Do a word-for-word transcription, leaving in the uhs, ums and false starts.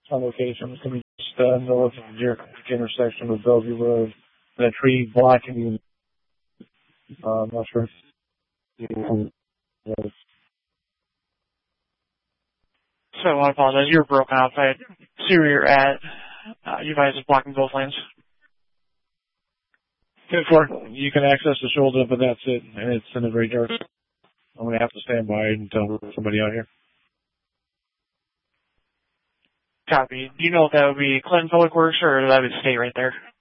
on location. It's going to be just uh, north of the Deer Creek intersection with Bellevue Road. That tree blocking. Uh, I'm not sure. So I apologize. You were broken up. I see where you're at. Uh, you guys are blocking both lanes. ten four. You can access the shoulder, but that's it. And it's in the very dark. I'm going to have to stand by until somebody out here. Copy. Do you know if that would be Clinton Public Works or that would stay right there?